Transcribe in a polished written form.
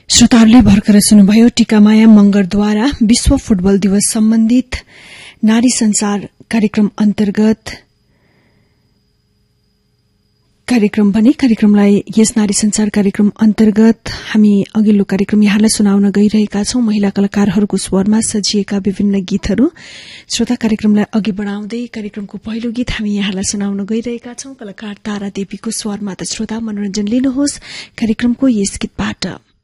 श्रोताहरूले भर्खर सुन्नुभयो टीकामाया मंगरद्वारा विश्व फुटबल दिवस सम्बन्धित नारी संसार कार्यक्रम अन्तर्गत कार्यक्रमलाई यस नारी संसार कार्यक्रम अन्तर्गत हामी अघिल्लो कार्यक्रम यहाँलाई सुनाउन गइरहेका छौं। महिला कलाकारहरूको स्वरमा सजिएका विभिन्न गीतहरू। श्रोता कार्यक्रमलाई अघि बढ़ाउँदै कार्यक्रमको पहिलो गीत हामी यहाँलाई सुनाउन गइरहेका छौं। कलाकार तारा देवीको स्वरमा त श्रोता मनोरञ्जन लिनुहोस् कार्यक्रमको यस गीतबाट।